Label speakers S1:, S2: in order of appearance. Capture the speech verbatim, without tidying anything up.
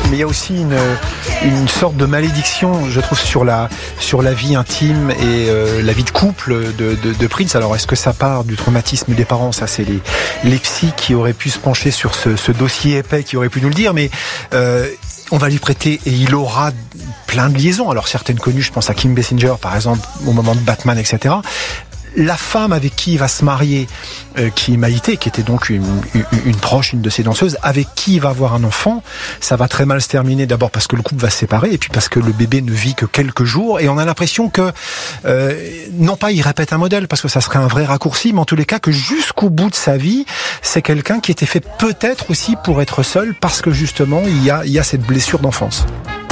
S1: mais il y a aussi une, une sorte de malédiction, je trouve, sur la, sur la vie intime et euh, la vie de couple de, de, de Prince. Alors, est-ce que ça part du traumatisme des parents? Ça, c'est les, les psys qui auraient pu se pencher sur ce, ce dossier épais, qui auraient pu nous le dire, mais euh, on va lui prêter et il aura plein de liaisons. Alors, certaines connues, je pense à Kim Basinger, par exemple, au moment de Batman, et cetera. La femme avec qui il va se marier, euh, qui est Maïté, qui était donc une, une, une proche, une de ses danseuses, avec qui il va avoir un enfant, ça va très mal se terminer. D'abord parce que le couple va se séparer, et puis parce que le bébé ne vit que quelques jours. Et on a l'impression que, euh, non pas il répète un modèle, parce que ça serait un vrai raccourci, mais en tous les cas que jusqu'au bout de sa vie, c'est quelqu'un qui était fait peut-être aussi pour être seul, parce que justement il y a, il y a cette blessure d'enfance.